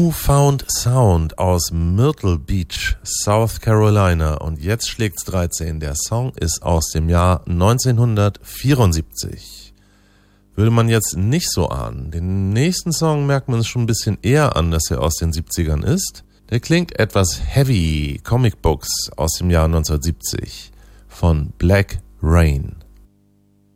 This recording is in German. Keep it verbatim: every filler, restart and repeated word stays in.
Newfound Sound aus Myrtle Beach, South Carolina. Und jetzt schlägt's dreizehn. Der Song ist aus dem Jahr neunzehnhundertvierundsiebzig. Würde man jetzt nicht so ahnen. Den nächsten Song merkt man es schon ein bisschen eher an, dass er aus den siebzigern ist. Der klingt etwas heavy. Comic Books aus dem Jahr neunzehnhundertsiebzig von Black Rain.